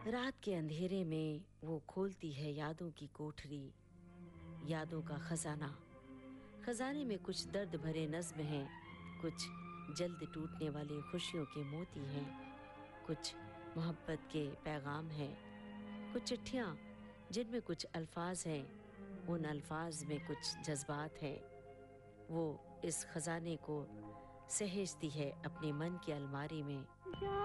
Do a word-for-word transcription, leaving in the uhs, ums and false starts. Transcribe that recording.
रात के अंधेरे में वो खोलती है यादों की कोठरी, यादों का खजाना। खजाने में कुछ दर्द भरे नज्म हैं, कुछ जल्द टूटने वाली खुशियों के मोती हैं, कुछ मोहब्बत के पैगाम हैं, कुछ चिट्ठियाँ जिनमें कुछ अल्फाज हैं, उन अल्फाज में कुछ जज्बात हैं। वो इस खजाने को सहेजती है अपने मन की अलमारी में।